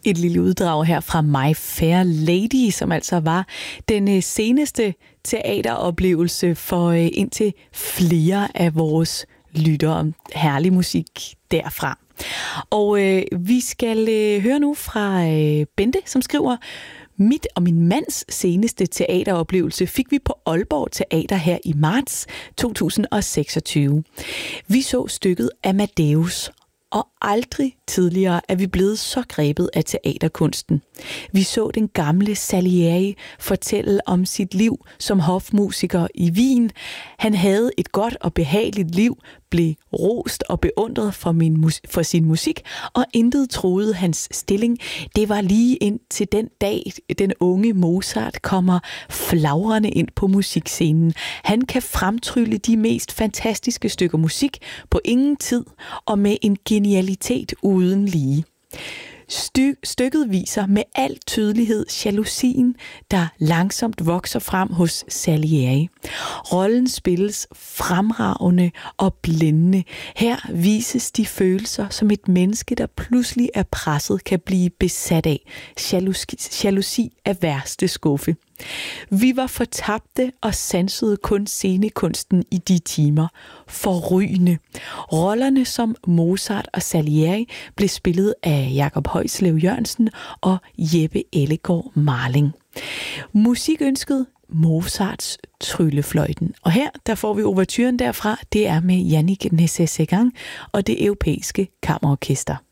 Et lille uddrag her fra My Fair Lady, som altså var den seneste teateroplevelse for indtil flere af vores lyttere. Herlig musik derfra. Og vi skal høre nu fra Bente, som skriver: mit og min mands seneste teateroplevelse fik vi på Aalborg Teater her i marts 2026. Vi så stykket Amadeus, og aldrig tidligere er vi blevet så grebet af teaterkunsten. Vi så den gamle Salieri fortælle om sit liv som hofmusiker i Wien. Han havde et godt og behageligt liv, blev rost og beundret for sin musik, og intet troede hans stilling. Det var lige ind til den dag, den unge Mozart kommer flagrende ind på musikscenen. Han kan fremtrylle de mest fantastiske stykker musik på ingen tid, og med en genialitet uden lige. Stykket viser med al tydelighed jalousien, der langsomt vokser frem hos Salieri. Rollen spilles fremragende og blændende. Her vises de følelser, som et menneske, der pludselig er presset, kan blive besat af. Jalousi er værste skuffe. Vi var fortabte og sansede kun scenekunsten i de timer. Forrygende. Rollerne som Mozart og Salieri blev spillet af Jakob Højslev Jørgensen og Jeppe Ellegaard Marling. Musikønsket Mozarts Tryllefløjten. Og her der får vi ouverturen derfra. Det er med Yannick Nézet-Séguin og det europæiske kammerorkester.